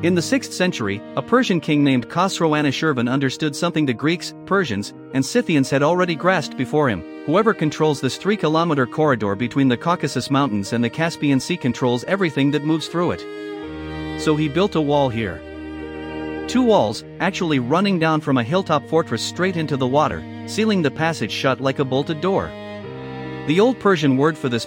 In the 6th century, a Persian king named Khosrow-Anushirvan understood something the Greeks, Persians, and Scythians had already grasped before him. Whoever controls this 3-kilometer corridor between the Caucasus Mountains and the Caspian Sea controls everything that moves through it. So he built a wall here. 2 walls, actually running down from a hilltop fortress straight into the water, sealing the passage shut like a bolted door. The old Persian word for this